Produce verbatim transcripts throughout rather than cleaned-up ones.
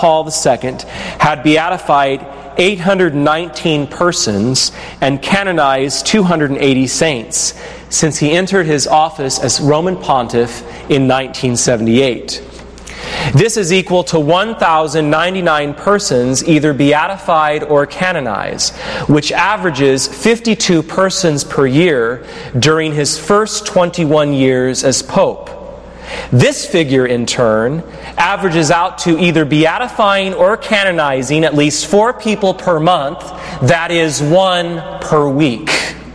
Paul the Second had beatified eight hundred nineteen persons and canonized two hundred eighty saints since he entered his office as Roman Pontiff in nineteen seventy-eight. This is equal to one thousand ninety-nine persons either beatified or canonized, which averages fifty-two persons per year during his first twenty-one years as Pope. This figure, in turn, averages out to either beatifying or canonizing at least four people per month, that is, one per week.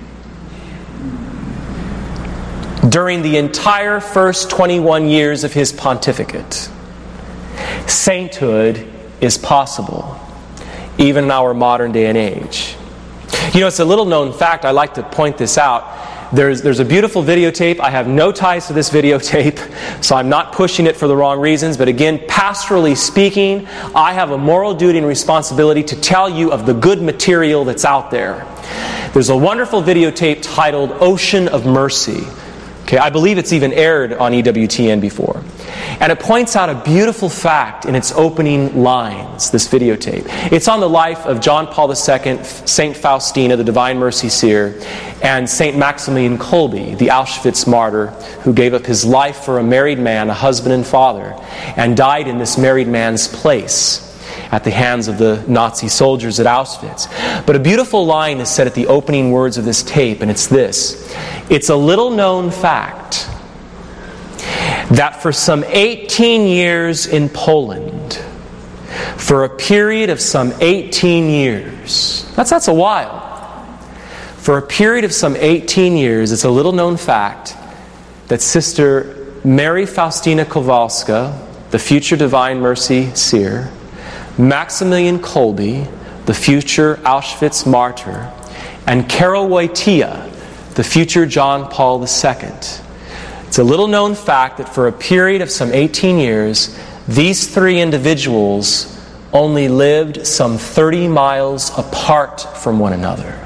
During the entire first twenty-one years of his pontificate, sainthood is possible, even in our modern day and age. You know, it's a little known fact, I like to point this out. There's, there's a beautiful videotape. I have no ties to this videotape, so I'm not pushing it for the wrong reasons. But again, pastorally speaking, I have a moral duty and responsibility to tell you of the good material that's out there. There's a wonderful videotape titled Ocean of Mercy. Okay, I believe it's even aired on E W T N before. And it points out a beautiful fact in its opening lines, this videotape. It's on the life of John Paul the Second, Saint Faustina, the Divine Mercy Seer, and Saint Maximilian Kolbe, the Auschwitz martyr, who gave up his life for a married man, a husband and father, and died in this married man's place at the hands of the Nazi soldiers at Auschwitz. But a beautiful line is said at the opening words of this tape, and it's this. It's a little known fact that for some eighteen years in Poland, for a period of some eighteen years, that's, that's a while. For a period of some eighteen years, it's a little known fact that Sister Mary Faustina Kowalska, the future Divine Mercy Seer, Maximilian Kolbe, the future Auschwitz martyr, and Karol Wojtyła, the future John Paul the Second. It's a little known fact that for a period of some eighteen years, these three individuals only lived some thirty miles apart from one another.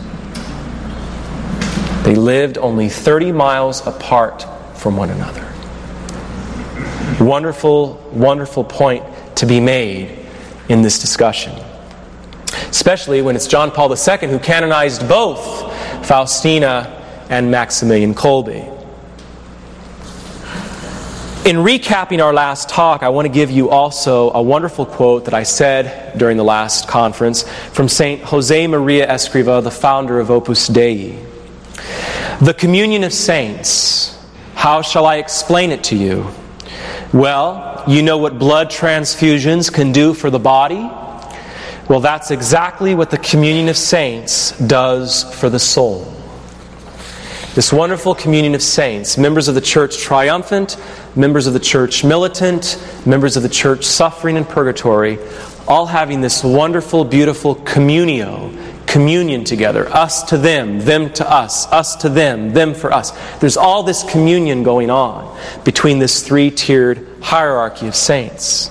They lived only thirty miles apart from one another. Wonderful, wonderful point to be made in this discussion. Especially when it's John Paul the Second who canonized both Faustina and Maximilian Kolbe. In recapping our last talk, I want to give you also a wonderful quote that I said during the last conference from Saint Jose Maria Escriva, the founder of Opus Dei. The communion of saints, how shall I explain it to you? Well, you know what blood transfusions can do for the body? Well, that's exactly what the communion of saints does for the soul. This wonderful communion of saints, members of the church triumphant, members of the church militant, members of the church suffering in purgatory, all having this wonderful, beautiful communio, communion together, us to them, them to us, us to them, them for us. There's all this communion going on between this three-tiered hierarchy of saints.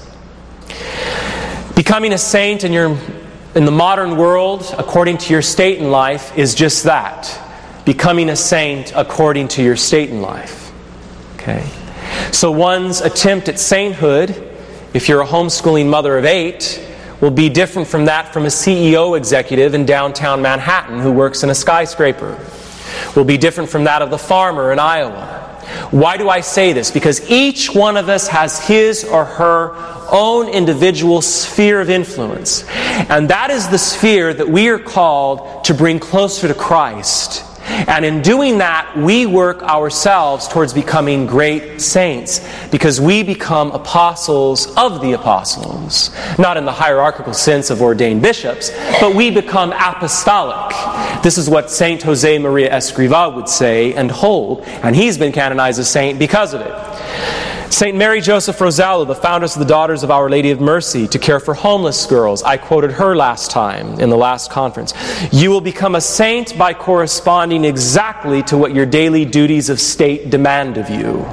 Becoming a saint in your in the modern world, according to your state in life, is just that. Becoming a saint according to your state in life. Okay? So one's attempt at sainthood, if you're a homeschooling mother of eight, will be different from that from a C E O executive in downtown Manhattan who works in a skyscraper. Will be different from that of the farmer in Iowa. Why do I say this? Because each one of us has his or her own individual sphere of influence. And that is the sphere that we are called to bring closer to Christ. And in doing that, we work ourselves towards becoming great saints, because we become apostles of the apostles. Not in the hierarchical sense of ordained bishops, but we become apostolic. This is what Saint Jose Maria Escriva would say and hold, and he's been canonized a saint because of it. Saint Mary Joseph Rosello, the foundress of the Daughters of Our Lady of Mercy, to care for homeless girls. I quoted her last time in the last conference. You will become a saint by corresponding exactly to what your daily duties of state demand of you.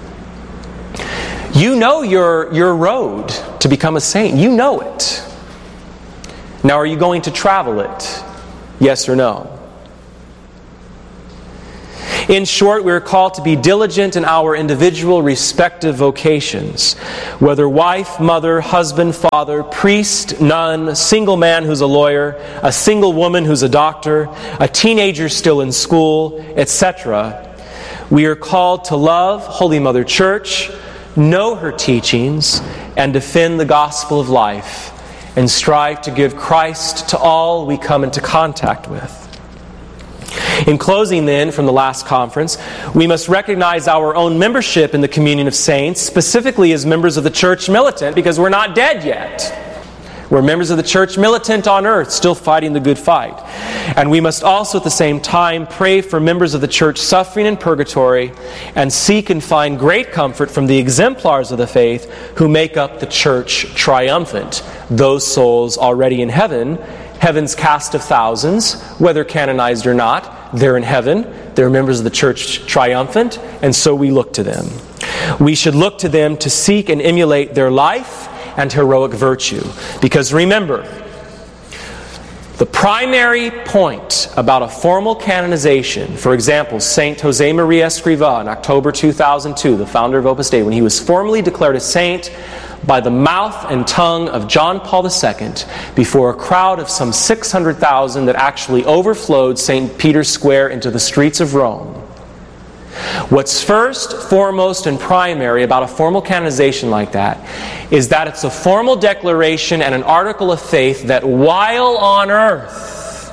You know your, your road to become a saint. You know it. Now, are you going to travel it? Yes or no? In short, we are called to be diligent in our individual respective vocations, whether wife, mother, husband, father, priest, nun, single man who's a lawyer, a single woman who's a doctor, a teenager still in school, et cetera. We are called to love Holy Mother Church, know her teachings, and defend the gospel of life, and strive to give Christ to all we come into contact with. In closing then, from the last conference, we must recognize our own membership in the communion of saints, specifically as members of the church militant, because we're not dead yet. We're members of the church militant on earth, still fighting the good fight. And we must also at the same time pray for members of the church suffering in purgatory and seek and find great comfort from the exemplars of the faith who make up the church triumphant, those souls already in heaven, heaven's cast of thousands, whether canonized or not. They're in heaven. They're members of the church triumphant, and so we look to them. We should look to them to seek and emulate their life and heroic virtue. Because remember, the primary point about a formal canonization, for example, Saint José María Escrivá in October two thousand two, the founder of Opus Dei, when he was formally declared a saint by the mouth and tongue of John Paul the Second before a crowd of some six hundred thousand that actually overflowed Saint Peter's Square into the streets of Rome. What's first, foremost, and primary about a formal canonization like that is that it's a formal declaration and an article of faith that while on earth,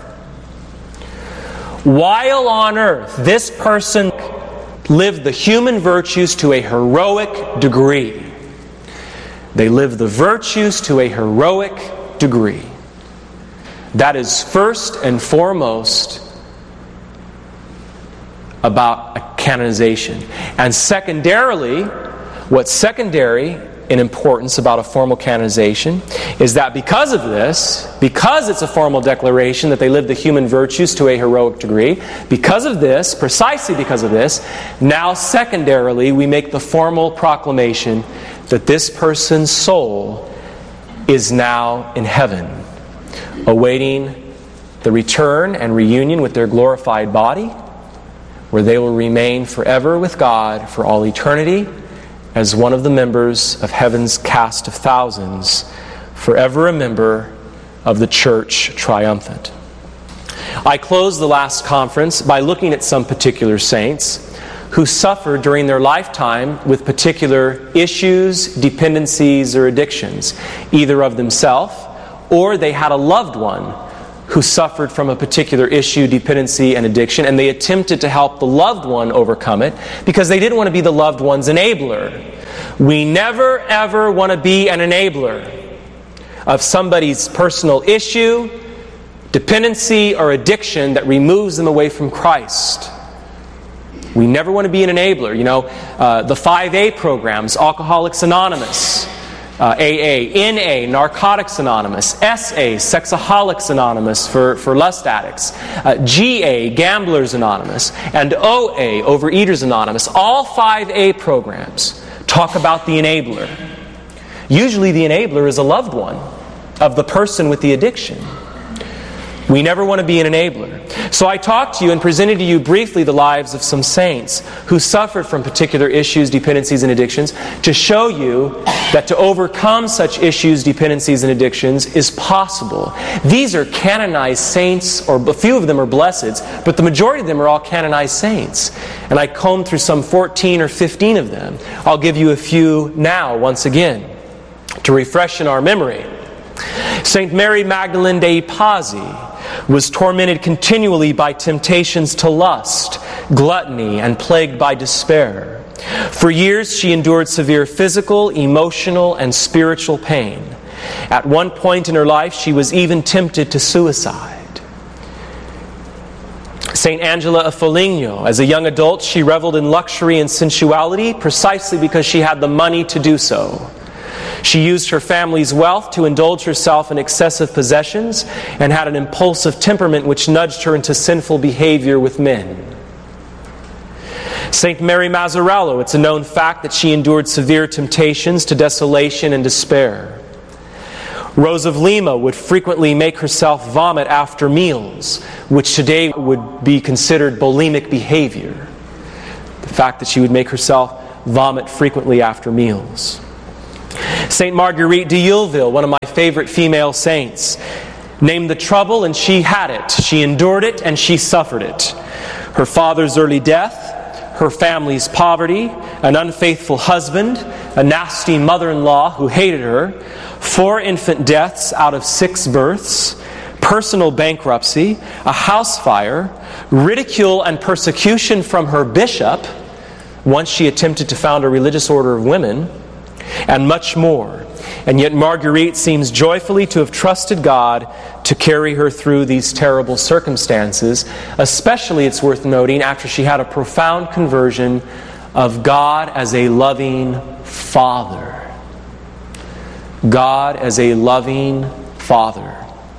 while on earth, this person lived the human virtues to a heroic degree. They live the virtues to a heroic degree. That is first and foremost about a canonization. And secondarily, what's secondary in importance about a formal canonization is that because of this, because it's a formal declaration that they live the human virtues to a heroic degree, because of this, precisely because of this, now secondarily we make the formal proclamation that this person's soul is now in heaven, awaiting the return and reunion with their glorified body, where they will remain forever with God for all eternity as one of the members of heaven's cast of thousands, forever a member of the church triumphant. I closed the last conference by looking at some particular saints who suffered during their lifetime with particular issues, dependencies, or addictions, either of themselves or they had a loved one who suffered from a particular issue, dependency, and addiction, and they attempted to help the loved one overcome it because they didn't want to be the loved one's enabler. We never, ever want to be an enabler of somebody's personal issue, dependency, or addiction that removes them away from Christ. We never want to be an enabler. You know, uh, the five A programs, Alcoholics Anonymous, uh, A A, N A, Narcotics Anonymous, S A, Sexaholics Anonymous for, for lust addicts, uh, G A, Gamblers Anonymous, and O A, Overeaters Anonymous. All five A programs talk about the enabler. Usually the enabler is a loved one of the person with the addiction. We never want to be an enabler. So I talked to you and presented to you briefly the lives of some saints who suffered from particular issues, dependencies, and addictions to show you that to overcome such issues, dependencies, and addictions is possible. These are canonized saints, or a few of them are blesseds, but the majority of them are all canonized saints. And I combed through some fourteen or fifteen of them. I'll give you a few now once again to refresh in our memory. Saint Mary Magdalene de Pazzi was tormented continually by temptations to lust, gluttony, and plagued by despair. For years she endured severe physical, emotional, and spiritual pain. At one point in her life she was even tempted to suicide. Saint Angela of Foligno, as a young adult she reveled in luxury and sensuality precisely because she had the money to do so. She used her family's wealth to indulge herself in excessive possessions and had an impulsive temperament which nudged her into sinful behavior with men. Saint Mary Mazzarello, it's a known fact that she endured severe temptations to desolation and despair. Rose of Lima would frequently make herself vomit after meals, which today would be considered bulimic behavior. The fact that she would make herself vomit frequently after meals. Saint Marguerite de Youville, one of my favorite female saints, named the trouble and she had it. She endured it and she suffered it. Her father's early death, her family's poverty, an unfaithful husband, a nasty mother-in-law who hated her, four infant deaths out of six births, personal bankruptcy, a house fire, ridicule and persecution from her bishop once she attempted to found a religious order of women, and much more. And yet Marguerite seems joyfully to have trusted God to carry her through these terrible circumstances, especially, it's worth noting, after she had a profound conversion of God as a loving Father. God as a loving Father.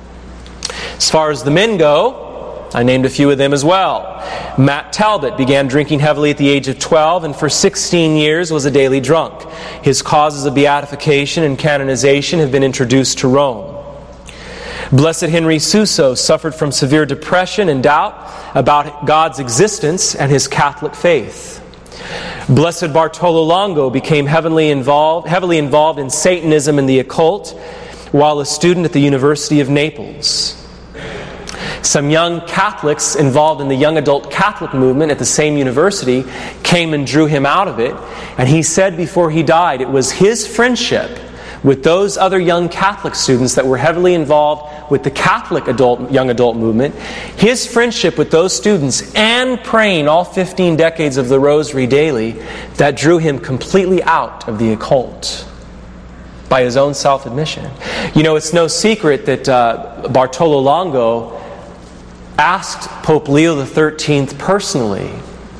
As far as the men go, I named a few of them as well. Matt Talbot began drinking heavily at the age of twelve and for sixteen years was a daily drunk. His causes of beatification and canonization have been introduced to Rome. Blessed Henry Suso suffered from severe depression and doubt about God's existence and his Catholic faith. Blessed Bartolo Longo became heavily involved, heavily involved in Satanism and the occult while a student at the University of Naples. Some young Catholics involved in the young adult Catholic movement at the same university came and drew him out of it. And he said before he died, it was his friendship with those other young Catholic students that were heavily involved with the Catholic adult young adult movement, his friendship with those students and praying all fifteen decades of the Rosary daily, that drew him completely out of the occult. By his own self-admission. You know, it's no secret that uh, Bartolo Longo asked Pope Leo the thirteenth personally,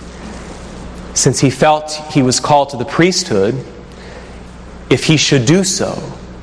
since he felt he was called to the priesthood, if he should do so.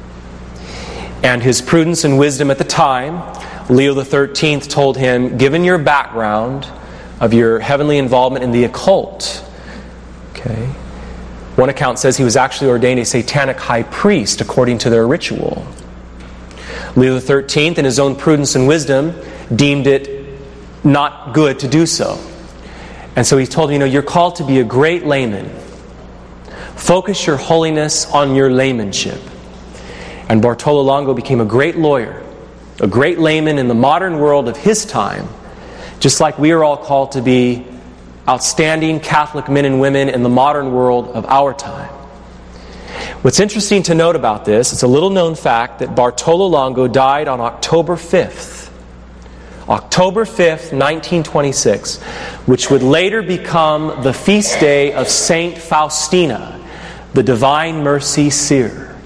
And his prudence and wisdom at the time, Leo the thirteenth told him, given your background of your heavenly involvement in the occult, okay, one account says he was actually ordained a satanic high priest according to their ritual. Leo the thirteenth, in his own prudence and wisdom, deemed it not good to do so. And so he told him, you know, you're called to be a great layman. Focus your holiness on your laymanship. And Bartolo Longo became a great lawyer, a great layman in the modern world of his time, just like we are all called to be outstanding Catholic men and women in the modern world of our time. What's interesting to note about this, it's a little known fact that Bartolo Longo died on October fifth. October fifth, nineteen twenty-six, which would later become the feast day of Saint Faustina, the Divine Mercy Seer.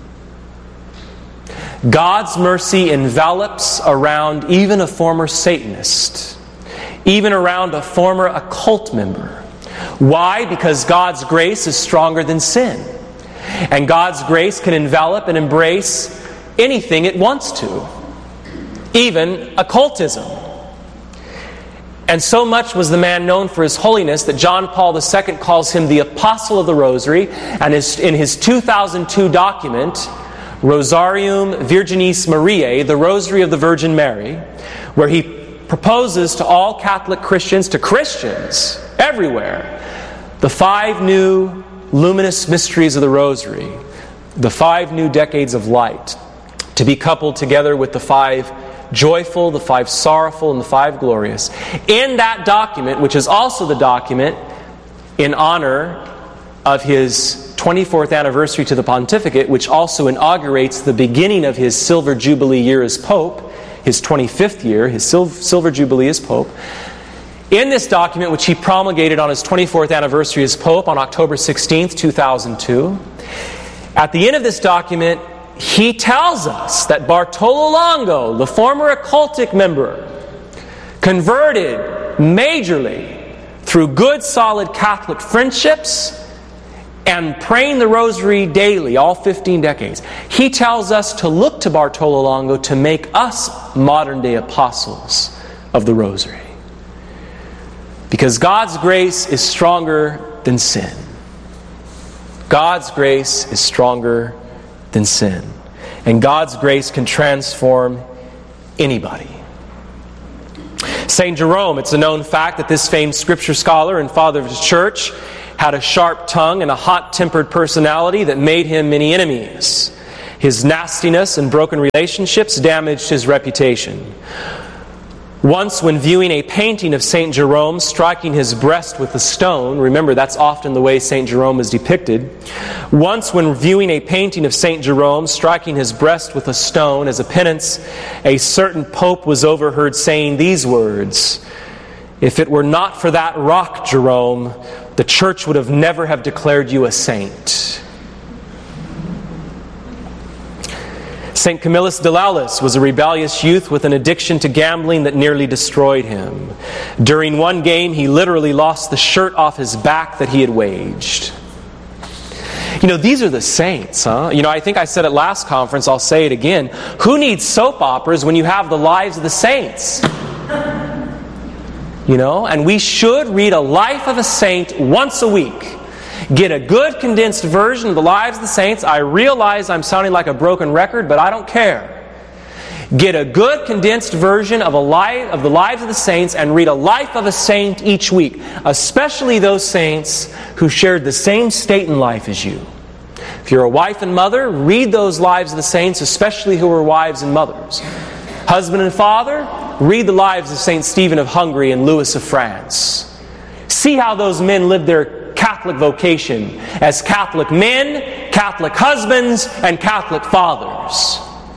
God's mercy envelops around even a former Satanist, even around a former occult member. Why? Because God's grace is stronger than sin. And God's grace can envelop and embrace anything it wants to, even occultism. And so much was the man known for his holiness that John Paul the Second calls him the Apostle of the Rosary, and in his two thousand two document, Rosarium Virginis Mariae, the Rosary of the Virgin Mary, where he proposes to all Catholic Christians, to Christians everywhere, the five new luminous mysteries of the Rosary, the five new decades of light, to be coupled together with the five joyful, the five sorrowful, and the five glorious. In that document, which is also the document in honor of his twenty-fourth anniversary to the pontificate, which also inaugurates the beginning of his silver jubilee year as Pope, his twenty-fifth year, his sil- silver jubilee as Pope. In this document, which he promulgated on his twenty-fourth anniversary as Pope on October sixteenth, two thousand two, at the end of this document, he tells us that Bartolo Longo, the former occultic member, converted majorly through good, solid Catholic friendships and praying the Rosary daily, all fifteen decades. He tells us to look to Bartolo Longo to make us modern-day apostles of the Rosary. Because God's grace is stronger than sin. God's grace is stronger than sin. And God's grace can transform anybody. Saint Jerome, it's a known fact that this famed scripture scholar and father of his church had a sharp tongue and a hot-tempered personality that made him many enemies. His nastiness and broken relationships damaged his reputation. Once, when viewing a painting of Saint Jerome striking his breast with a stone, remember that's often the way Saint Jerome is depicted. Once, when viewing a painting of Saint Jerome striking his breast with a stone as a penance, a certain pope was overheard saying these words, "If it were not for that rock, Jerome, the church would have never have declared you a saint." Saint Camillus de Laulis was a rebellious youth with an addiction to gambling that nearly destroyed him. During one game, he literally lost the shirt off his back that he had waged. You know, these are the saints, huh? You know, I think I said it last conference, I'll say it again. Who needs soap operas when you have the lives of the saints? You know, and we should read a life of a saint once a week. Get a good condensed version of the lives of the saints. I realize I'm sounding like a broken record, but I don't care. Get a good condensed version of a life of the lives of the saints and read a life of a saint each week, especially those saints who shared the same state in life as you. If you're a wife and mother, read those lives of the saints, especially who were wives and mothers. Husband and father, read the lives of Saint Stephen of Hungary and Louis of France. See how those men lived their Catholic vocation as Catholic men, Catholic husbands, and Catholic fathers.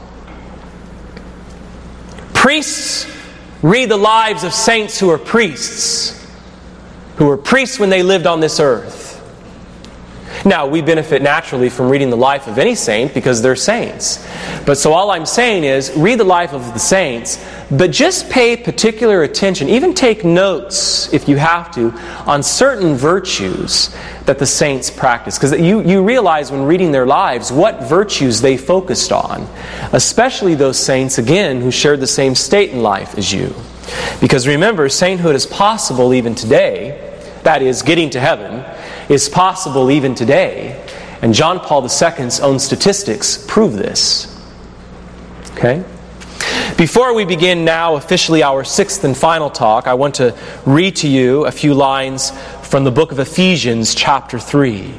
Priests, read the lives of saints who are priests, who were priests when they lived on this earth. Now, we benefit naturally from reading the life of any saint because they're saints. But so all I'm saying is, read the life of the saints, but just pay particular attention, even take notes, if you have to, on certain virtues that the saints practice. Because you, you realize when reading their lives what virtues they focused on. Especially those saints, again, who shared the same state in life as you. Because remember, sainthood is possible even today. That is, getting to heaven is possible even today. And John Paul the Second's own statistics prove this. Okay? Before we begin now officially our sixth and final talk, I want to read to you a few lines from the book of Ephesians chapter three.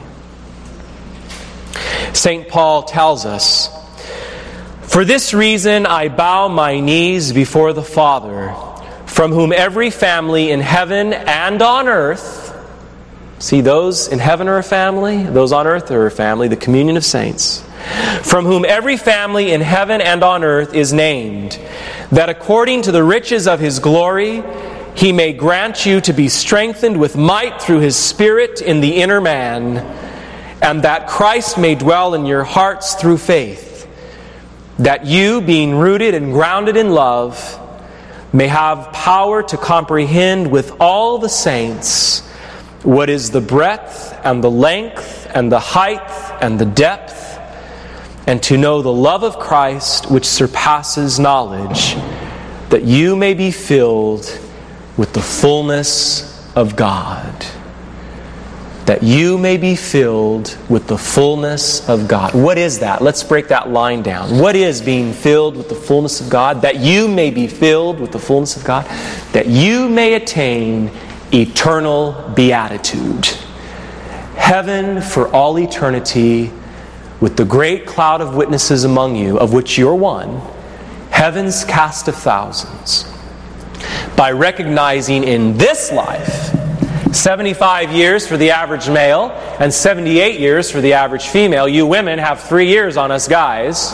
Saint Paul tells us, "For this reason I bow my knees before the Father, from whom every family in heaven and on earth," see, those in heaven are a family, those on earth are a family, the communion of saints, "from whom every family in heaven and on earth is named, that according to the riches of His glory He may grant you to be strengthened with might through His Spirit in the inner man, and that Christ may dwell in your hearts through faith, that you, being rooted and grounded in love, may have power to comprehend with all the saints what is the breadth and the length and the height and the depth, and to know the love of Christ which surpasses knowledge, that you may be filled with the fullness of God." That you may be filled with the fullness of God. What is that? Let's break that line down. What is being filled with the fullness of God? That you may be filled with the fullness of God. That you may attain eternal beatitude. Heaven for all eternity, with the great cloud of witnesses among you, of which you're one, heaven's cast of thousands. By recognizing in this life, seventy-five years for the average male and seventy-eight years for the average female. You women have three years on us guys.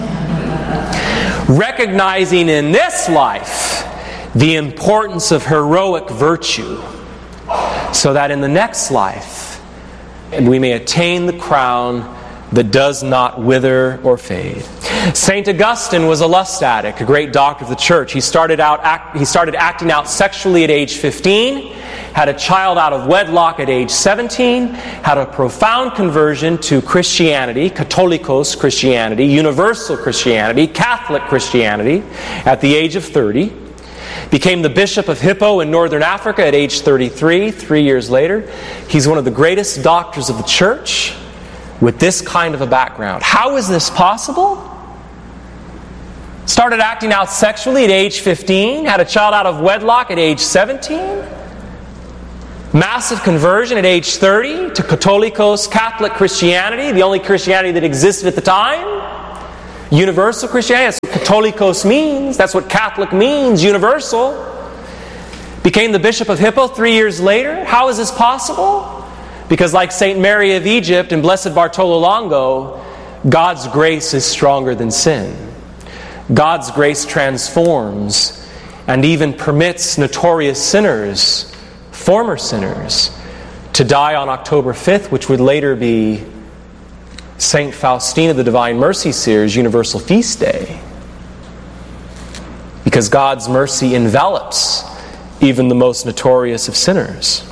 Recognizing in this life the importance of heroic virtue, so that in the next life we may attain the crown that does not wither or fade. Saint Augustine was a lust addict, a great doctor of the church. He started out act, he started acting out sexually at age fifteen, had a child out of wedlock at age seventeen, had a profound conversion to Christianity, Catholicos Christianity, universal Christianity, Catholic Christianity at the age of thirty. Became the Bishop of Hippo in northern Africa at age thirty-three, three years later. He's one of the greatest doctors of the church with this kind of a background. How is this possible? Started acting out sexually at age fifteen, had a child out of wedlock at age seventeen. Massive conversion at age thirty to Catholicos, Catholic Christianity, the only Christianity that existed at the time. Universal Christianity, that's what Catholicos means. That's what Catholic means, universal. Became the Bishop of Hippo three years later. How is this possible? Because like Saint Mary of Egypt and Blessed Bartolo Longo, God's grace is stronger than sin. God's grace transforms and even permits notorious sinners, former sinners, to die on October fifth, which would later be Saint Faustina, the Divine Mercy Seer's Universal Feast Day. Because God's mercy envelops even the most notorious of sinners.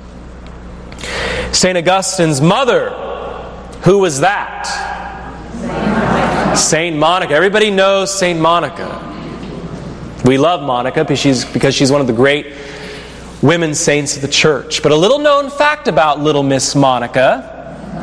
Saint Augustine's mother, who was that? Saint Monica. Everybody knows Saint Monica. We love Monica because she's, because she's one of the great women saints of the church. But a little known fact about little Miss Monica,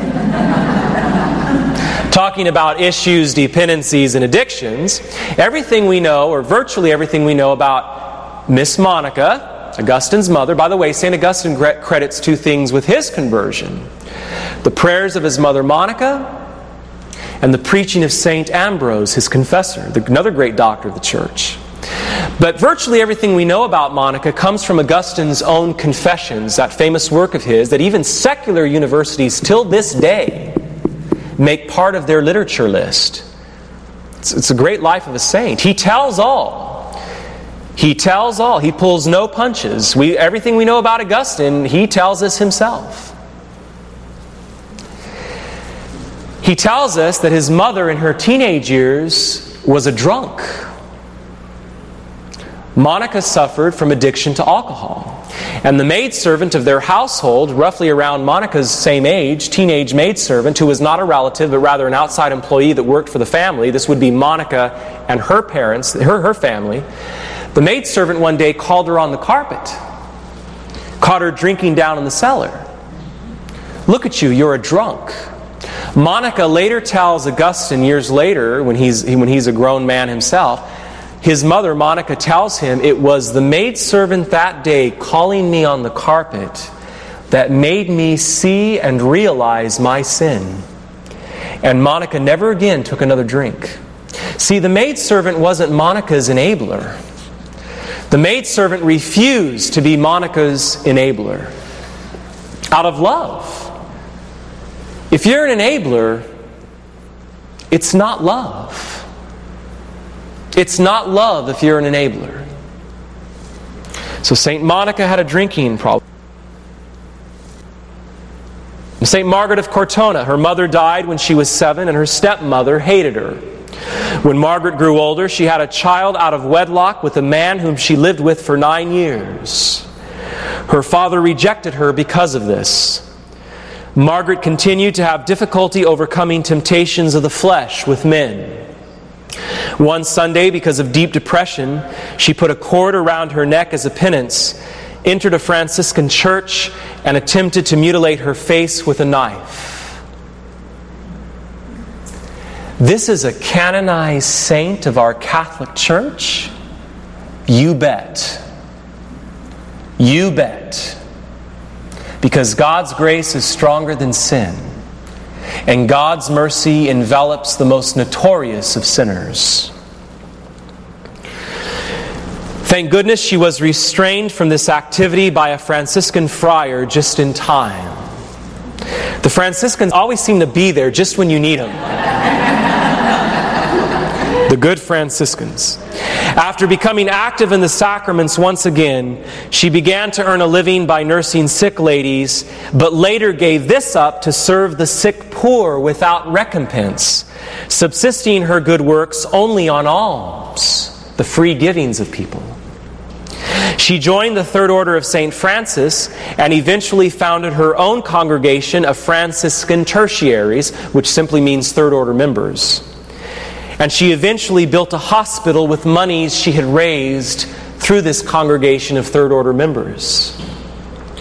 talking about issues, dependencies, and addictions, everything we know, or virtually everything we know about Miss Monica, Augustine's mother. By the way, Saint Augustine credits two things with his conversion: the prayers of his mother Monica and the preaching of Saint Ambrose, his confessor, another great doctor of the church. But virtually everything we know about Monica comes from Augustine's own Confessions, that famous work of his that even secular universities till this day make part of their literature list. It's, it's a great life of a saint. He tells all. He tells all. He pulls no punches. We, everything we know about Augustine, he tells us himself. He tells us that his mother in her teenage years was a drunk. Monica suffered from addiction to alcohol. And the maidservant of their household, roughly around Monica's same age, teenage maidservant, who was not a relative but rather an outside employee that worked for the family, this would be Monica and her parents, her, her family, the maidservant one day called her on the carpet, caught her drinking down in the cellar. Look at you, you're a drunk. Monica later tells Augustine, years later, when he's, when he's a grown man himself, his mother, Monica, tells him, it was the maidservant that day calling me on the carpet that made me see and realize my sin. And Monica never again took another drink. See, the maidservant wasn't Monica's enabler. The maidservant refused to be Monica's enabler out of love. If you're an enabler, it's not love. It's not love if you're an enabler. So Saint Monica had a drinking problem. Saint Margaret of Cortona, her mother died when she was seven, and her stepmother hated her. When Margaret grew older, she had a child out of wedlock with a man whom she lived with for nine years. Her father rejected her because of this. Margaret continued to have difficulty overcoming temptations of the flesh with men. One Sunday, because of deep depression, she put a cord around her neck as a penance, entered a Franciscan church, and attempted to mutilate her face with a knife. This is a canonized saint of our Catholic Church? You bet. You bet. Because God's grace is stronger than sin. And God's mercy envelops the most notorious of sinners. Thank goodness she was restrained from this activity by a Franciscan friar just in time. The Franciscans always seem to be there just when you need them. The good Franciscans. After becoming active in the sacraments once again, she began to earn a living by nursing sick ladies, but later gave this up to serve the sick poor without recompense, subsisting her good works only on alms, the free givings of people. She joined the Third Order of Saint Francis and eventually founded her own congregation of Franciscan tertiaries, which simply means Third Order members. And she eventually built a hospital with monies she had raised through this congregation of Third Order members.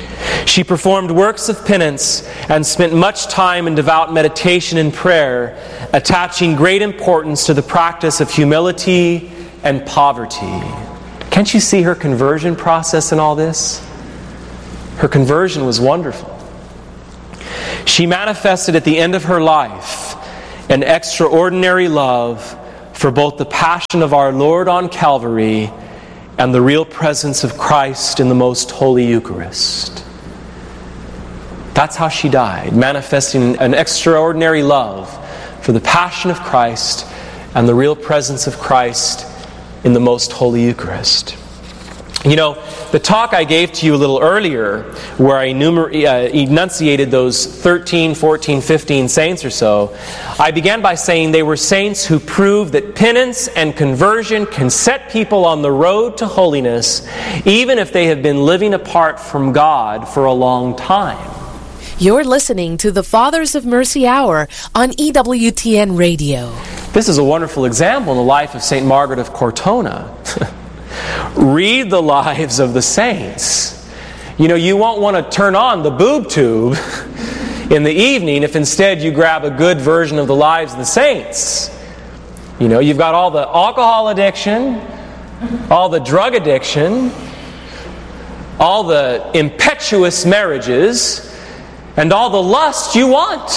She performed works of penance and spent much time in devout meditation and prayer, attaching great importance to the practice of humility and poverty. Can't you see her conversion process in all this? Her conversion was wonderful. She manifested at the end of her life an extraordinary love for both the passion of our Lord on Calvary and the real presence of Christ in the most holy Eucharist. That's how she died, manifesting an extraordinary love for the passion of Christ and the real presence of Christ in the most holy Eucharist. You know, the talk I gave to you a little earlier, where I enumer- uh, enunciated those thirteen, fourteen, fifteen saints or so, I began by saying they were saints who proved that penance and conversion can set people on the road to holiness, even if they have been living apart from God for a long time. You're listening to the Fathers of Mercy Hour on E W T N Radio. This is a wonderful example in the life of Saint Margaret of Cortona. Read the lives of the saints. You know, you won't want to turn on the boob tube in the evening if instead you grab a good version of the lives of the saints. You know, you've got all the alcohol addiction, all the drug addiction, all the impetuous marriages, and all the lust you want.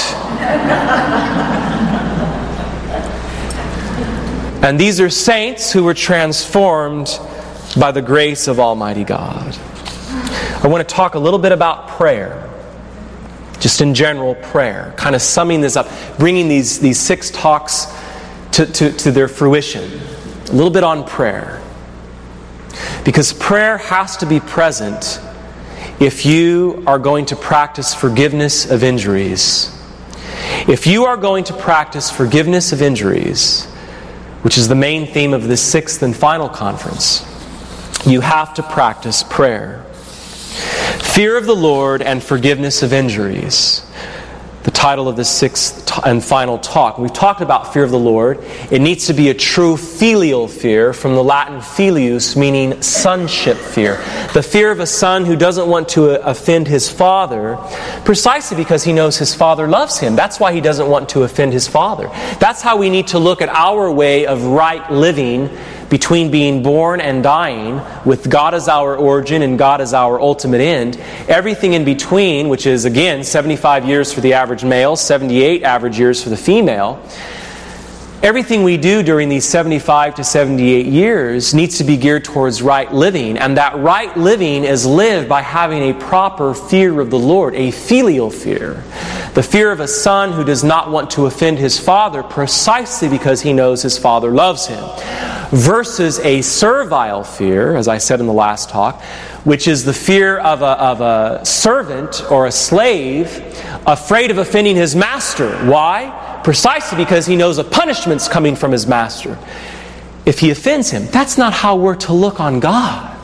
And these are saints who were transformed by the grace of Almighty God. I want to talk a little bit about prayer. Just in general, prayer. Kind of summing this up, bringing these, these six talks to, to, to their fruition. A little bit on prayer. Because prayer has to be present if you are going to practice forgiveness of injuries. If you are going to practice forgiveness of injuries, which is the main theme of this sixth and final conference, you have to practice prayer. Fear of the Lord and forgiveness of injuries. The title of this sixth and final talk. We've talked about fear of the Lord. It needs to be a true filial fear, from the Latin filius, meaning sonship fear. The fear of a son who doesn't want to offend his father, precisely because he knows his father loves him. That's why he doesn't want to offend his father. That's how we need to look at our way of right living between being born and dying, with God as our origin and God as our ultimate end. Everything in between, which is, again, seventy-five years for the average male, seventy-eight average years for the female. Everything we do during these seventy-five to seventy-eight years needs to be geared towards right living. And that right living is lived by having a proper fear of the Lord, a filial fear. The fear of a son who does not want to offend his father precisely because he knows his father loves him. Versus a servile fear, as I said in the last talk, which is the fear of a, of a servant or a slave afraid of offending his master. Why? Precisely because he knows a punishment's coming from his master if he offends him. That's not how we're to look on God.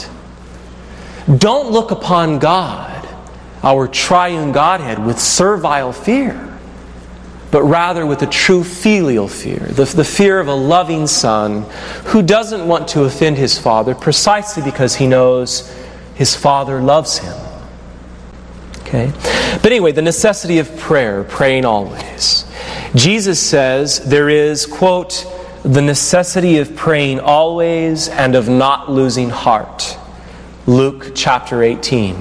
Don't look upon God, our triune Godhead, with servile fear, but rather with a true filial fear, the, the fear of a loving son who doesn't want to offend his father precisely because he knows his father loves him. Okay? But anyway, the necessity of prayer, praying always. Jesus says there is, quote, the necessity of praying always and of not losing heart. Luke chapter eighteen.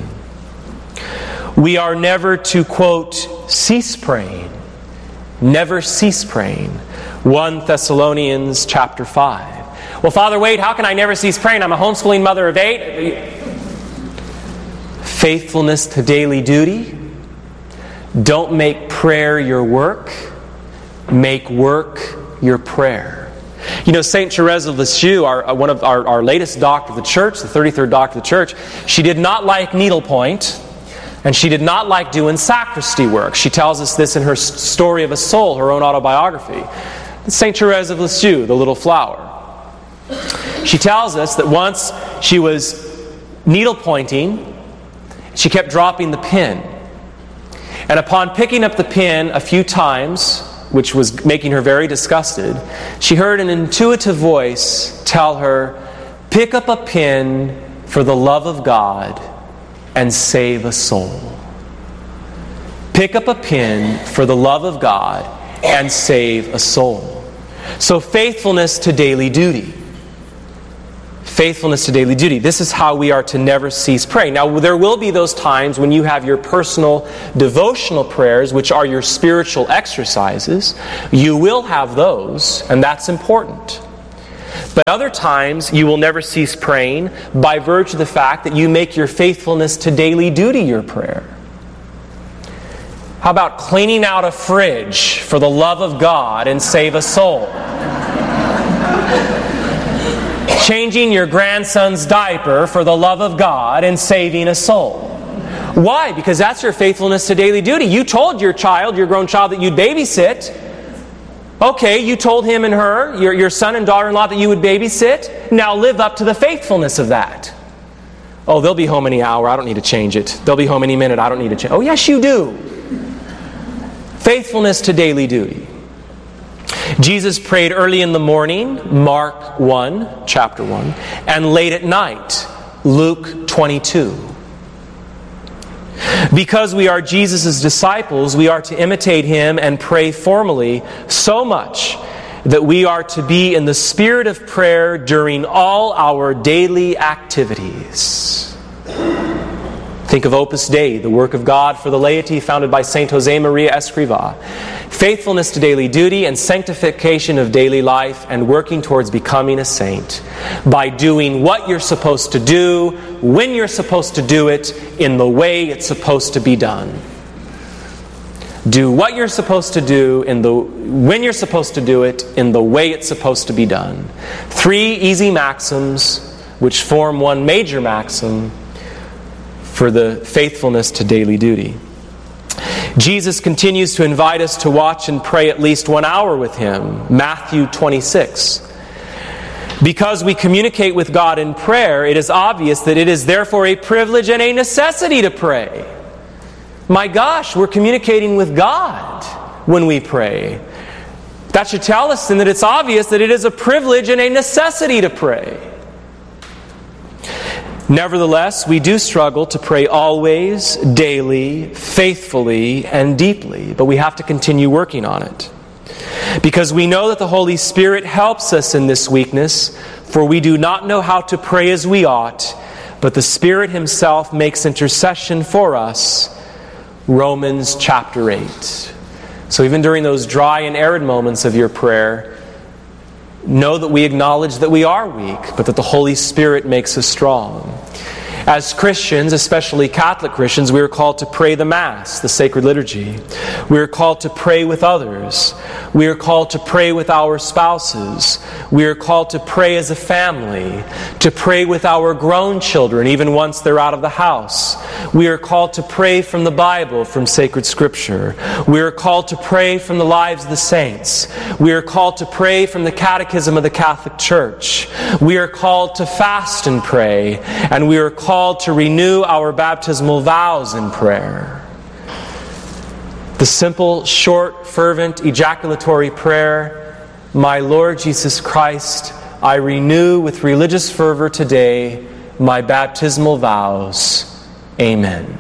We are never to, quote, cease praying. Never cease praying. First Thessalonians chapter five. Well, Father Wade, how can I never cease praying? I'm a homeschooling mother of eight. Faithfulness to daily duty. Don't make prayer your work. Make work your prayer. You know, Saint Therese of Lisieux, our, one of our, our latest doctor of the Church, the thirty-third doctor of the Church, she did not like needlepoint. And she did not like doing sacristy work. She tells us this in her Story of a Soul, her own autobiography. Saint Therese of Lisieux, the little flower. She tells us that once she was needle pointing, she kept dropping the pen. And upon picking up the pen a few times, which was making her very disgusted, she heard an intuitive voice tell her, "Pick up a pen for the love of God and save a soul." Pick up a pen for the love of God and save a soul. So faithfulness to daily duty. Faithfulness to daily duty. This is how we are to never cease praying. Now, there will be those times when you have your personal devotional prayers, which are your spiritual exercises. You will have those, and that's important. But other times, you will never cease praying by virtue of the fact that you make your faithfulness to daily duty your prayer. How about cleaning out a fridge for the love of God and save a soul? Changing your grandson's diaper for the love of God and saving a soul. Why? Because that's your faithfulness to daily duty. You told your child, your grown child, that you'd babysit. Okay, you told him and her, your, your son and daughter-in-law, that you would babysit. Now live up to the faithfulness of that. Oh, they'll be home any hour. I don't need to change it. They'll be home any minute. I don't need to change. Oh, yes, you do. Faithfulness to daily duty. Jesus prayed early in the morning, Mark one, chapter one, and late at night, Luke twenty-two. Because we are Jesus' disciples, we are to imitate Him and pray formally so much that we are to be in the spirit of prayer during all our daily activities. Think of Opus Dei, the work of God for the laity founded by Saint Jose Maria Escrivá. Faithfulness to daily duty and sanctification of daily life and working towards becoming a saint by doing what you're supposed to do, when you're supposed to do it, in the way it's supposed to be done. Do what you're supposed to do in the when you're supposed to do it, in the way it's supposed to be done. Three easy maxims which form one major maxim for the faithfulness to daily duty. Jesus continues to invite us to watch and pray at least one hour with Him. Matthew twenty-six. Because we communicate with God in prayer, it is obvious that it is therefore a privilege and a necessity to pray. My gosh, we're communicating with God when we pray. That should tell us then that it's obvious that it is a privilege and a necessity to pray. Nevertheless, we do struggle to pray always, daily, faithfully, and deeply, but we have to continue working on it. Because we know that the Holy Spirit helps us in this weakness, for we do not know how to pray as we ought, but the Spirit Himself makes intercession for us. Romans chapter eight. So even during those dry and arid moments of your prayer, know that we acknowledge that we are weak, but that the Holy Spirit makes us strong. As Christians, especially Catholic Christians, we are called to pray the Mass, the sacred liturgy. We are called to pray with others. We are called to pray with our spouses. We are called to pray as a family, to pray with our grown children, even once they're out of the house. We are called to pray from the Bible, from sacred Scripture. We are called to pray from the lives of the saints. We are called to pray from the Catechism of the Catholic Church. We are called to fast and pray, and we are called to renew our baptismal vows in prayer. The simple, short, fervent, ejaculatory prayer, My Lord Jesus Christ, I renew with religious fervor today my baptismal vows. Amen.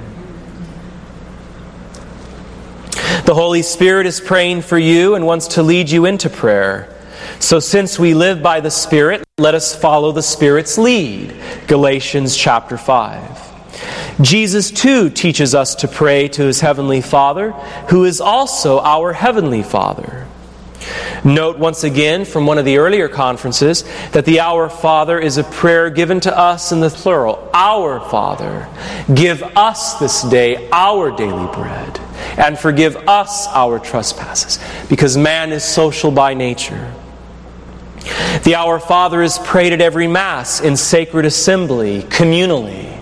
The Holy Spirit is praying for you and wants to lead you into prayer. So since we live by the Spirit, let us follow the Spirit's lead. Galatians chapter five. Jesus too teaches us to pray to His Heavenly Father, who is also our Heavenly Father. Note once again from one of the earlier conferences that the Our Father is a prayer given to us in the plural. Our Father, give us this day our daily bread, and forgive us our trespasses, because man is social by nature. The Our Father is prayed at every Mass, in sacred assembly, communally.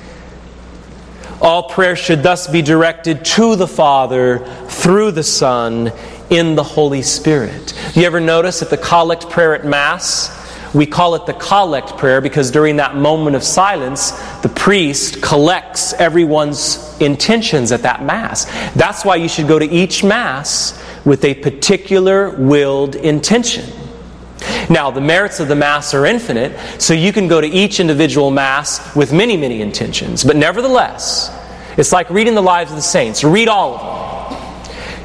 All prayer should thus be directed to the Father, through the Son, in the Holy Spirit. You ever notice that the collect prayer at Mass, we call it the collect prayer because during that moment of silence, the priest collects everyone's intentions at that Mass. That's why you should go to each Mass with a particular willed intention. Now, the merits of the Mass are infinite, so you can go to each individual Mass with many, many intentions. But nevertheless, it's like reading the lives of the saints. Read all of them.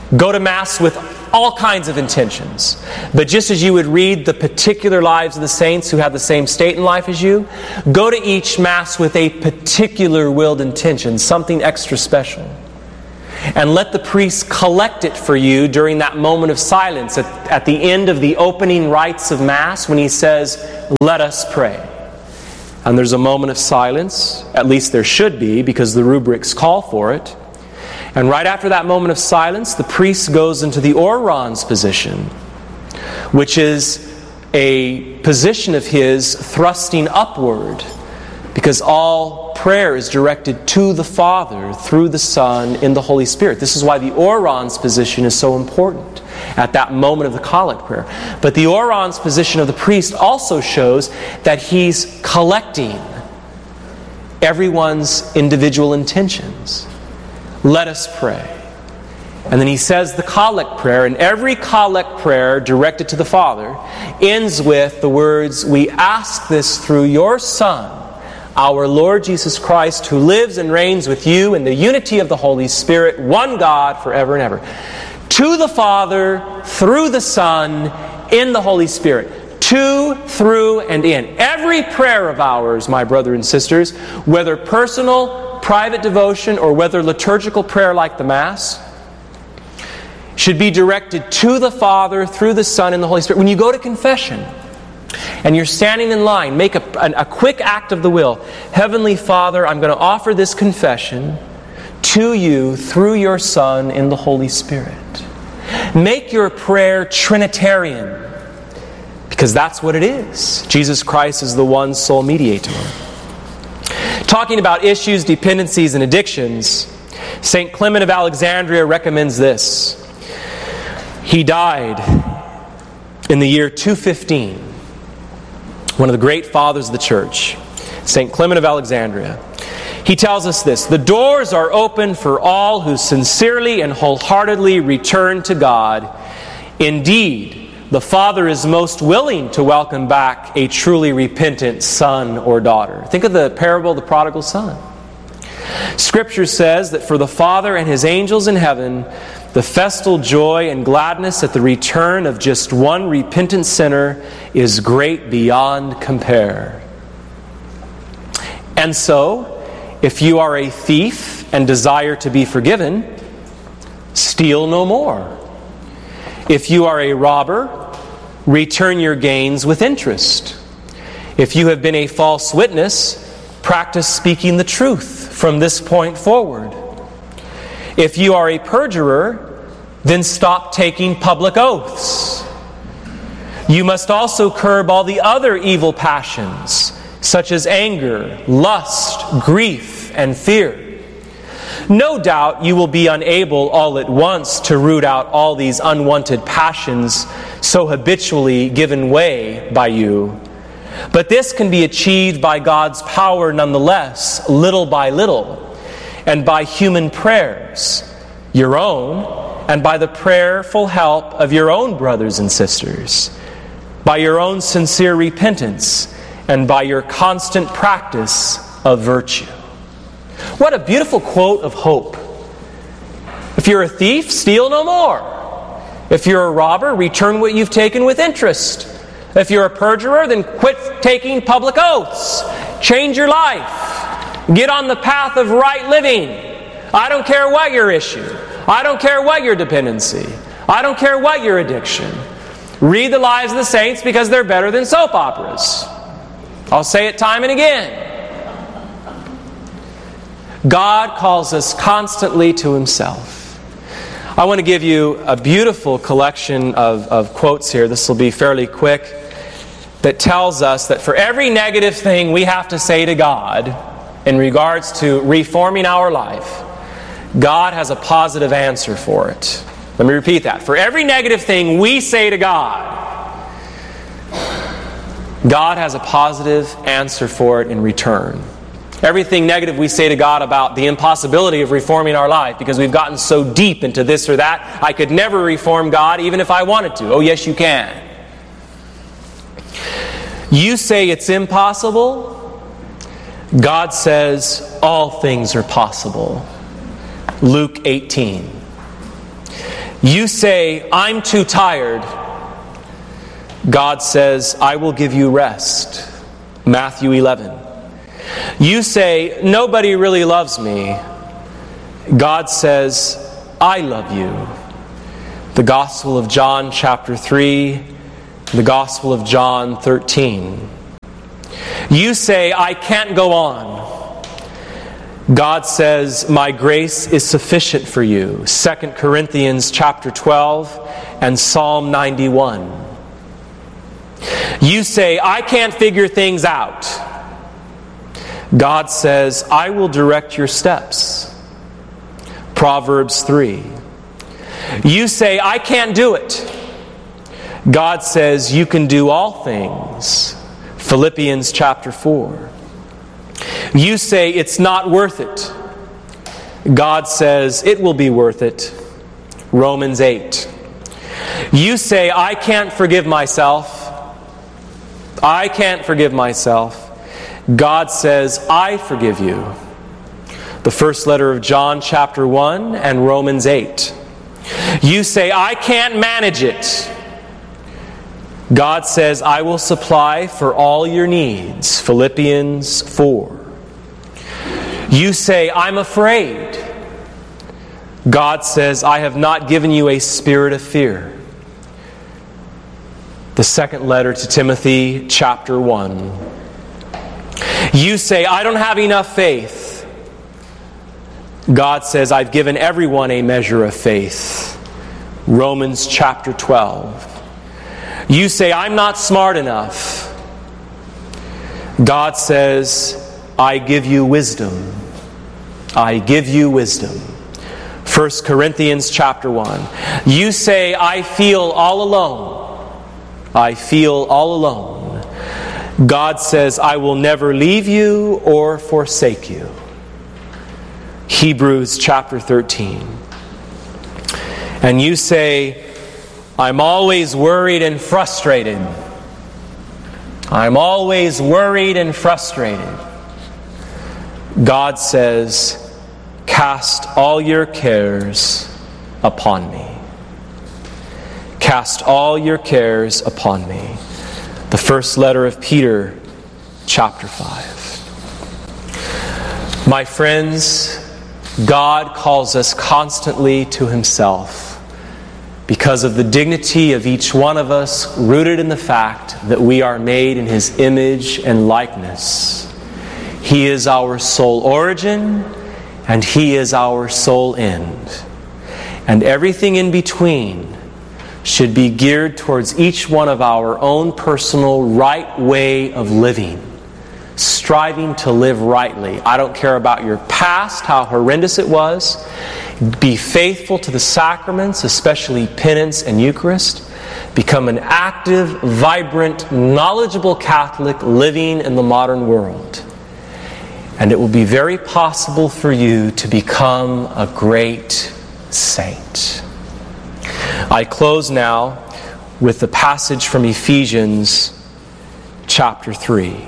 Go to Mass with all kinds of intentions. But just as you would read the particular lives of the saints who have the same state in life as you, go to each Mass with a particular willed intention, something extra special. And let the priest collect it for you during that moment of silence at, at the end of the opening rites of Mass when he says, "Let us pray." And there's a moment of silence, at least there should be, because the rubrics call for it. And right after that moment of silence, the priest goes into the orans position, which is a position of his thrusting upward, because all prayer is directed to the Father through the Son in the Holy Spirit. This is why the orans position is so important at that moment of the collect prayer. But the orans position of the priest also shows that he's collecting everyone's individual intentions. Let us pray. And then he says the collect prayer, and every collect prayer directed to the Father ends with the words, "We ask this through your Son, our Lord Jesus Christ, who lives and reigns with you in the unity of the Holy Spirit, one God, forever and ever." To the Father, through the Son, in the Holy Spirit. To, through, and in. Every prayer of ours, my brothers and sisters, whether personal, private devotion, or whether liturgical prayer like the Mass, should be directed to the Father, through the Son, and the Holy Spirit. When you go to confession and you're standing in line, make a, a, a quick act of the will. Heavenly Father, I'm going to offer this confession to you through your Son in the Holy Spirit. Make your prayer Trinitarian, because that's what it is. Jesus Christ is the one sole mediator. Talking about issues, dependencies, and addictions, Saint Clement of Alexandria recommends this. He died in the year two fifteen, one of the great fathers of the Church, Saint Clement of Alexandria. He tells us this: "The doors are open for all who sincerely and wholeheartedly return to God. Indeed, the Father is most willing to welcome back a truly repentant son or daughter." Think of the parable of the prodigal son. Scripture says that for the Father and His angels in heaven, the festal joy and gladness at the return of just one repentant sinner is great beyond compare. And so, if you are a thief and desire to be forgiven, steal no more. If you are a robber, return your gains with interest. If you have been a false witness, practice speaking the truth from this point forward. If you are a perjurer, then stop taking public oaths. You must also curb all the other evil passions, such as anger, lust, grief, and fear. No doubt you will be unable all at once to root out all these unwanted passions so habitually given way by you. But this can be achieved by God's power nonetheless, little by little, and by human prayers, your own, and by the prayerful help of your own brothers and sisters, by your own sincere repentance, and by your constant practice of virtue. What a beautiful quote of hope. If you're a thief, steal no more. If you're a robber, return what you've taken with interest. If you're a perjurer, then quit taking public oaths. Change your life. Get on the path of right living. I don't care what your issue. I don't care what your dependency. I don't care what your addiction. Read the lives of the saints because they're better than soap operas. I'll say it time and again. God calls us constantly to Himself. I want to give you a beautiful collection of, of quotes here. This will be fairly quick. That tells us that for every negative thing we have to say to God in regards to reforming our life, God has a positive answer for it. Let me repeat that. For every negative thing we say to God, God has a positive answer for it in return. Everything negative we say to God about the impossibility of reforming our life because we've gotten so deep into this or that, I could never reform God even if I wanted to. Oh, yes, you can. You say it's impossible. God says all things are possible. Luke eighteen. You say, I'm too tired. God says, I will give you rest. Matthew eleven. You say, nobody really loves me. God says, I love you. The Gospel of John chapter three, the Gospel of John thirteen. You say, I can't go on. God says, my grace is sufficient for you. Second Corinthians chapter twelve and Psalm ninety-one. You say, I can't figure things out. God says, I will direct your steps. Proverbs three. You say, I can't do it. God says, you can do all things. Philippians chapter four. You say, it's not worth it. God says, it will be worth it. Romans eight. You say, I can't forgive myself. I can't forgive myself. God says, I forgive you. The first letter of John chapter one and Romans eight. You say, I can't manage it. God says, I will supply for all your needs. Philippians four. You say, I'm afraid. God says, I have not given you a spirit of fear. The second letter to Timothy, chapter one. You say, I don't have enough faith. God says, I've given everyone a measure of faith. Romans chapter twelve. You say, I'm not smart enough. God says, I give you wisdom. I give you wisdom. First Corinthians chapter one. You say, I feel all alone. I feel all alone. God says, I will never leave you or forsake you. Hebrews chapter thirteen. And you say, I'm always worried and frustrated. I'm always worried and frustrated. God says, cast all your cares upon me. Cast all your cares upon me. The first letter of Peter, chapter five. My friends, God calls us constantly to Himself because of the dignity of each one of us, rooted in the fact that we are made in His image and likeness. He is our sole origin, and He is our sole end. And everything in between should be geared towards each one of our own personal right way of living, striving to live rightly. I don't care about your past, how horrendous it was. Be faithful to the sacraments, especially penance and Eucharist. Become an active, vibrant, knowledgeable Catholic living in the modern world. And it will be very possible for you to become a great saint. I close now with the passage from Ephesians chapter three.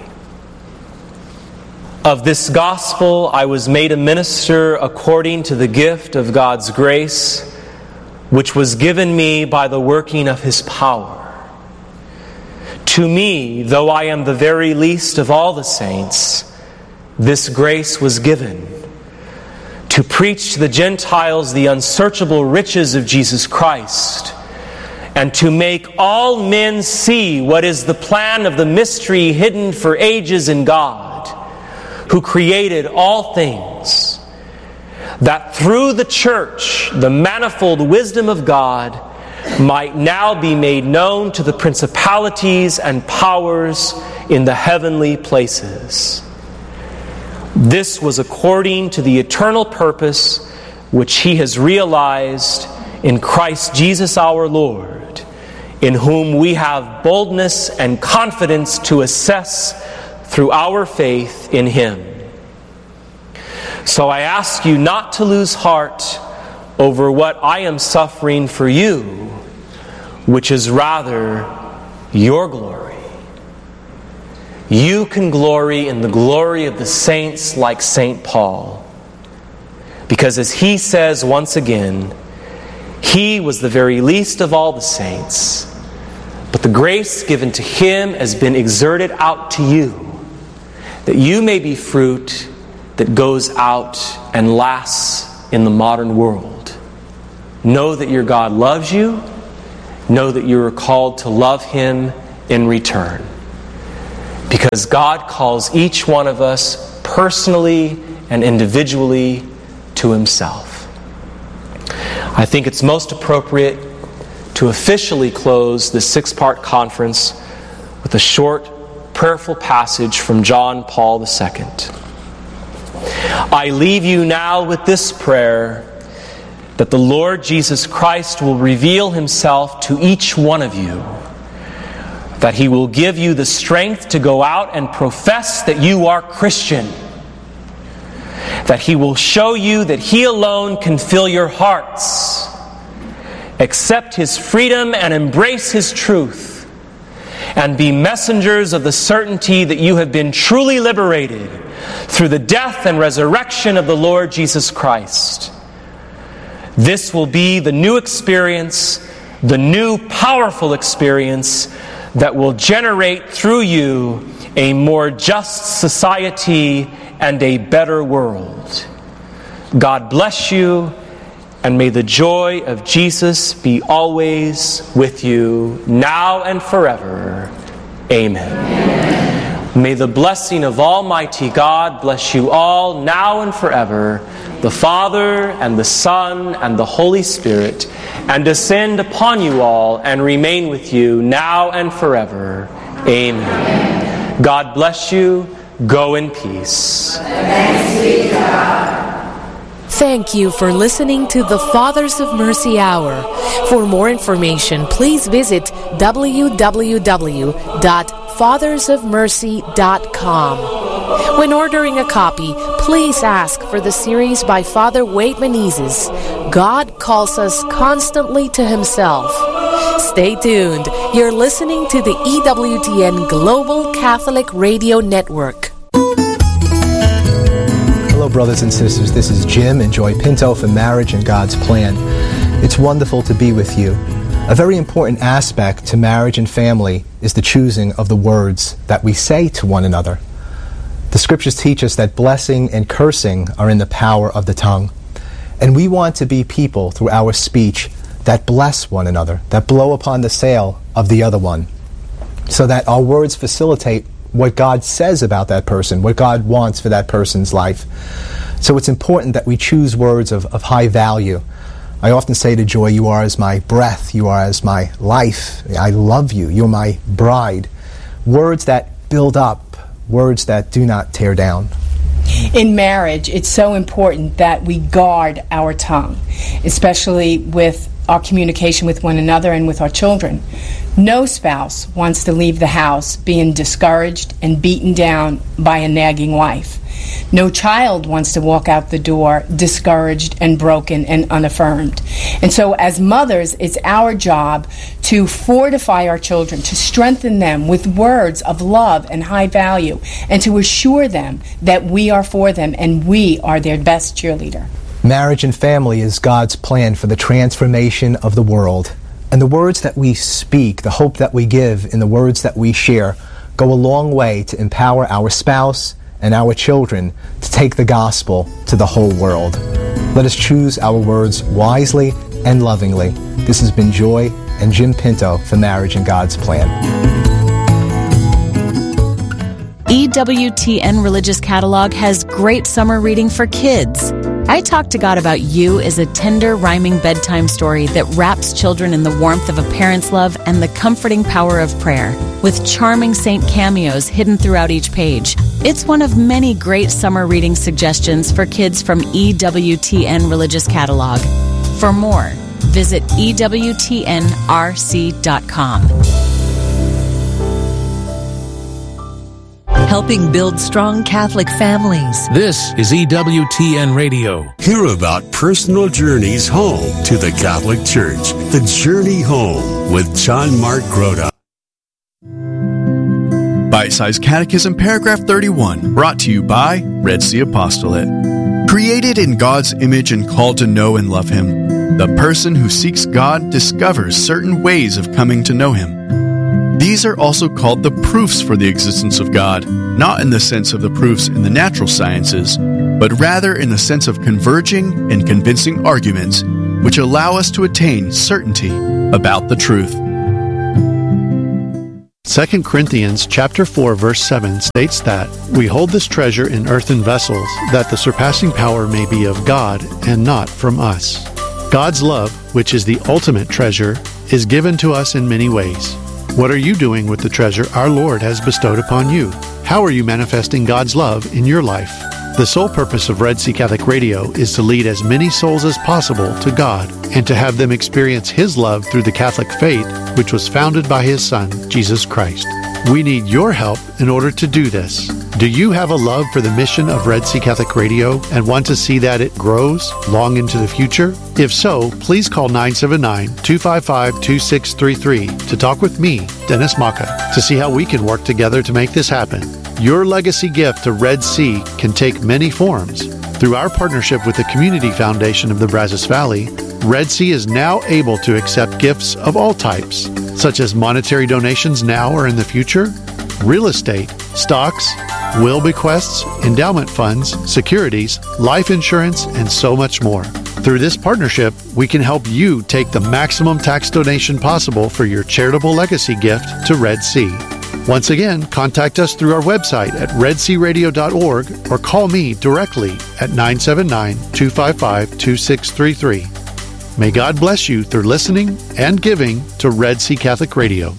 Of this gospel I was made a minister according to the gift of God's grace, which was given me by the working of His power. To me, though I am the very least of all the saints, this grace was given, to preach to the Gentiles the unsearchable riches of Jesus Christ, and to make all men see what is the plan of the mystery hidden for ages in God, who created all things, that through the church the manifold wisdom of God might now be made known to the principalities and powers in the heavenly places. This was according to the eternal purpose which He has realized in Christ Jesus our Lord, in whom we have boldness and confidence to assess through our faith in Him. So I ask you not to lose heart over what I am suffering for you, which is rather your glory. You can glory in the glory of the saints like Saint Paul, because as he says once again, He was the very least of all the saints, but the grace given to him has been exerted out to you, that you may be fruit that goes out and lasts in the modern world. Know that your God loves you. Know that you are called to love him in return. Because God calls each one of us personally and individually to himself. I think it's most appropriate to officially close this six-part conference with a short, prayerful passage from John Paul the Second. I leave you now with this prayer, that the Lord Jesus Christ will reveal himself to each one of you, that he will give you the strength to go out and profess that you are Christian, that he will show you that he alone can fill your hearts. Accept his freedom and embrace his truth, and be messengers of the certainty that you have been truly liberated through the death and resurrection of the Lord Jesus Christ. This will be the new experience, the new powerful experience that will generate through you a more just society and a better world. God bless you, and may the joy of Jesus be always with you, now and forever. Amen. Amen. May the blessing of Almighty God bless you all, now and forever, the Father and the Son and the Holy Spirit, and descend upon you all and remain with you now and forever. Amen. Amen. God bless you. Go in peace. Thanks be to God. Thank you for listening to the Fathers of Mercy Hour. For more information, please visit w w w dot fathers of mercy dot com. When ordering a copy, please ask for the series by Father Wade Menezes, God Calls Us Constantly to Himself. Stay tuned. You're listening to the E W T N Global Catholic Radio Network. Hello, brothers and sisters. This is Jim and Joy Pinto from Marriage and God's Plan. It's wonderful to be with you. A very important aspect to marriage and family is the choosing of the words that we say to one another. The scriptures teach us that blessing and cursing are in the power of the tongue. And we want to be people through our speech that bless one another, that blow upon the sail of the other one, so that our words facilitate what God says about that person, what God wants for that person's life. So it's important that we choose words of, of high value. I often say to Joy, you are as my breath, you are as my life, I love you, you're my bride. Words that build up, words that do not tear down. In marriage, it's so important that we guard our tongue, especially with our communication with one another and with our children. No spouse wants to leave the house being discouraged and beaten down by a nagging wife. No child wants to walk out the door discouraged and broken and unaffirmed. And so as mothers, it's our job to fortify our children, to strengthen them with words of love and high value, and to assure them that we are for them and we are their best cheerleader. Marriage and family is God's plan for the transformation of the world. And the words that we speak, the hope that we give in the words that we share, go a long way to empower our spouse and our children to take the gospel to the whole world. Let us choose our words wisely and lovingly. This has been Joy and Jim Pinto for Marriage and God's Plan. E W T N Religious Catalog has great summer reading for kids. I Talk to God About You is a tender, rhyming bedtime story that wraps children in the warmth of a parent's love and the comforting power of prayer, with charming saint cameos hidden throughout each page. It's one of many great summer reading suggestions for kids from E W T N Religious Catalog. For more, visit E W T N R C dot com. Helping build strong Catholic families. This is E W T N Radio. Hear about personal journeys home to the Catholic Church. The Journey Home with John Mark Grota. Bite-sized Catechism, paragraph thirty-one, brought to you by Red Sea Apostolate. Created in God's image and called to know and love Him, the person who seeks God discovers certain ways of coming to know Him. These are also called the proofs for the existence of God, not in the sense of the proofs in the natural sciences, but rather in the sense of converging and convincing arguments which allow us to attain certainty about the truth. Second Corinthians chapter four verse seven states that we hold this treasure in earthen vessels, that the surpassing power may be of God and not from us. God's love, which is the ultimate treasure, is given to us in many ways. What are you doing with the treasure our Lord has bestowed upon you? How are you manifesting God's love in your life? The sole purpose of Red Sea Catholic Radio is to lead as many souls as possible to God and to have them experience His love through the Catholic faith, which was founded by His Son, Jesus Christ. We need your help in order to do this. Do you have a love for the mission of Red Sea Catholic Radio and want to see that it grows long into the future? If so, please call nine seven nine, two five five, two six three three to talk with me, Dennis Maka, to see how we can work together to make this happen. Your legacy gift to Red Sea can take many forms. Through our partnership with the Community Foundation of the Brazos Valley, Red Sea is now able to accept gifts of all types, such as monetary donations now or in the future, real estate, stocks, will bequests, endowment funds, securities, life insurance, and so much more. Through this partnership, we can help you take the maximum tax donation possible for your charitable legacy gift to Red Sea. Once again, contact us through our website at red sea radio dot org or call me directly at nine seven nine, two five five, two six three three. May God bless you through listening and giving to Red Sea Catholic Radio.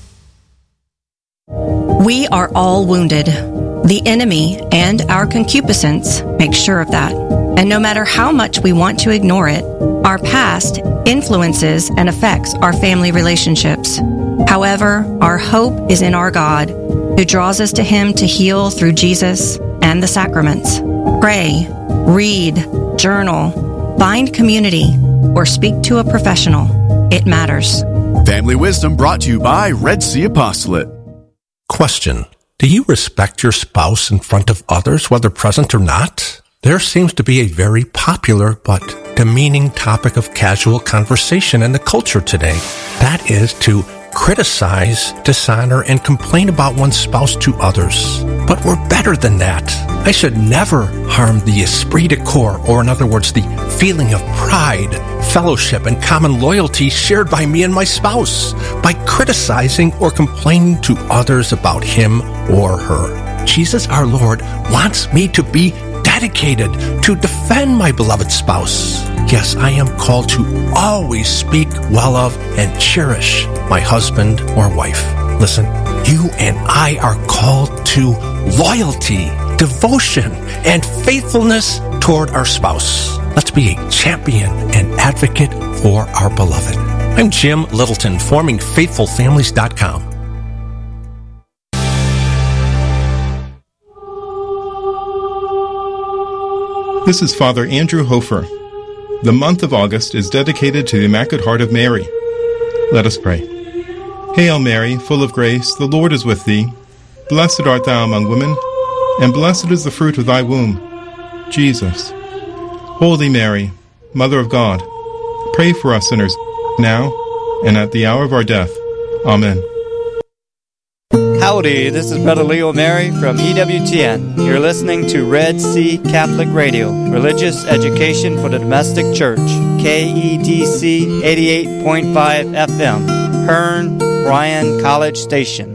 We are all wounded. The enemy and our concupiscence make sure of that. And no matter how much we want to ignore it, our past influences and affects our family relationships. However, our hope is in our God, who draws us to Him to heal through Jesus and the sacraments. Pray, read, journal, find community, or speak to a professional. It matters. Family Wisdom brought to you by Red Sea Apostolate. Question. Do you respect your spouse in front of others, whether present or not? There seems to be a very popular but demeaning topic of casual conversation in the culture today. That is to criticize, dishonor, and complain about one's spouse to others. But we're better than that. I should never harm the esprit de corps, or in other words, the feeling of pride, fellowship, and common loyalty shared by me and my spouse by criticizing or complaining to others about him or her. Jesus our Lord wants me to be dedicated to defend my beloved spouse. Yes, I am called to always speak well of and cherish my husband or wife. Listen, you and I are called to loyalty, devotion, and faithfulness toward our spouse. Let's be a champion and advocate for our beloved. I'm Jim Littleton, forming faithful families dot com. This is Father Andrew Hofer. The month of August is dedicated to the Immaculate Heart of Mary. Let us pray. Hail Mary, full of grace, the Lord is with thee. Blessed art thou among women, and blessed is the fruit of thy womb, Jesus. Holy Mary, Mother of God, pray for us sinners, now and at the hour of our death. Amen. Howdy, this is Brother Leo Mary from E W T N. You're listening to Red Sea Catholic Radio, religious education for the domestic church, K E D C eighty-eight point five F M, Hearn, Bryan College Station.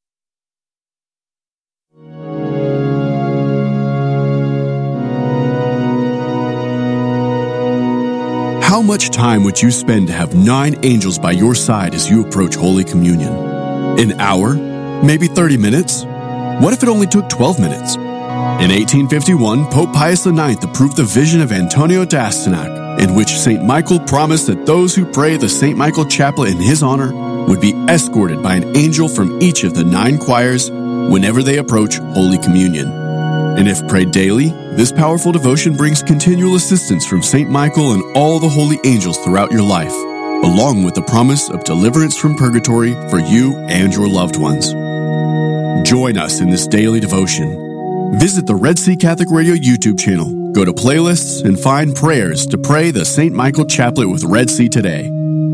How much time would you spend to have nine angels by your side as you approach Holy Communion? An hour? Maybe thirty minutes? What if it only took twelve minutes? In eighteen fifty-one, Pope Pius the ninth approved the vision of Antonio d'Astyanac, in which Saint Michael promised that those who pray the Saint Michael Chaplet in his honor would be escorted by an angel from each of the nine choirs whenever they approach Holy Communion. And if prayed daily, this powerful devotion brings continual assistance from Saint Michael and all the holy angels throughout your life, along with the promise of deliverance from purgatory for you and your loved ones. Join us in this daily devotion. Visit the Red Sea Catholic Radio YouTube channel, Go to playlists and find prayers to pray the Saint Michael Chaplet with Red Sea today.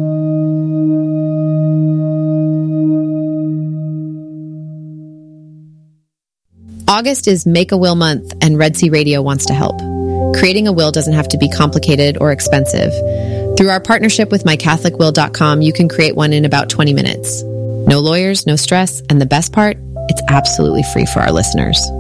August is Make a Will Month, and Red Sea Radio wants to help. Creating a will doesn't have to be complicated or expensive. Through our partnership with my catholic will dot com, you can create one in about twenty minutes. No lawyers, no stress, and the best part, it's absolutely free for our listeners.